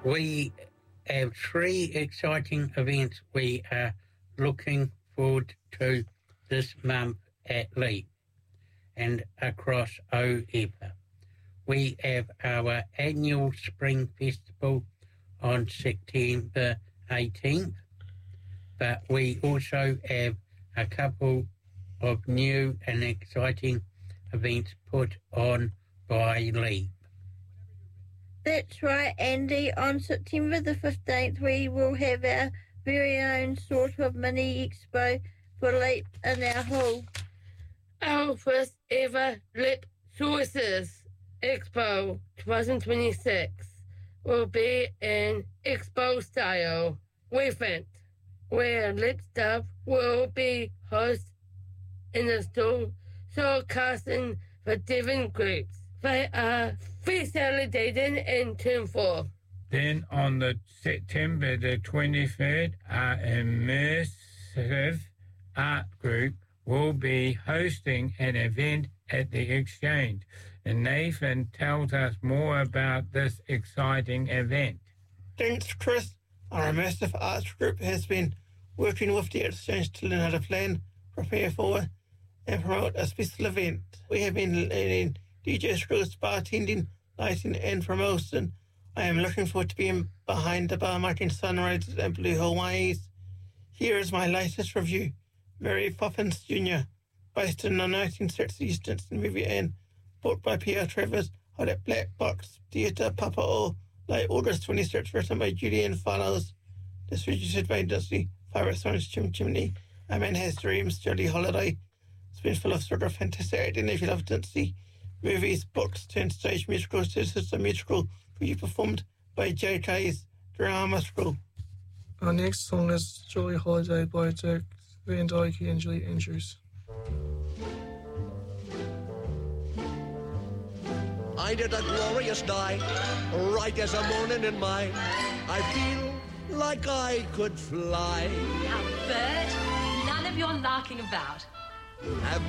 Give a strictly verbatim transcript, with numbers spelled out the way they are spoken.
We have three exciting events we are looking forward to this month at Leap and across O E P A. We have our annual Spring Festival on September eighteenth, but we also have a couple of new and exciting events put on by Leap. That's right, Andy. On September the fifteenth, we will have our very own sort of mini expo for Leap in our hall. Our first ever Leap Sources Expo twenty twenty-six will be an expo style event where Leap staff will be hosts in the store showcasing for different groups. They are facilitated in Term four. Then on the September the twenty-third, our immersive art group will be hosting an event at the Exchange. And Nathan tells us more about this exciting event. Thanks, Chris. Our immersive arts group has been working with the Exchange to learn how to plan, prepare for, and promote a special event. We have been learning D J skills, bartending, lighting, and promotion. I am looking forward to being behind the bar marking sunrises and blue Hawaiis. Here is my latest review. Mary Poppins Junior, based in the nineteen sixties Disney movie and bought by Pierre Travers, held at Black Box Theatre, Papa'o, late August twenty-sixth, written by Julian Follows. Distributed by Disney, Favourite Songs, Chim Chimney, A Man Has Dreams, Jolly Holiday. It's been full of sort of fantastic acting if you love Disney movies, books, turned stage musicals. This is a musical for you performed by J K's Drama School. Our next song is Jolly Holiday by Jack Van Dyke and Julie Andrews. I did a glorious night, right as a morning in mine. I feel like I could fly. Now, Bert, none of your larking about. Have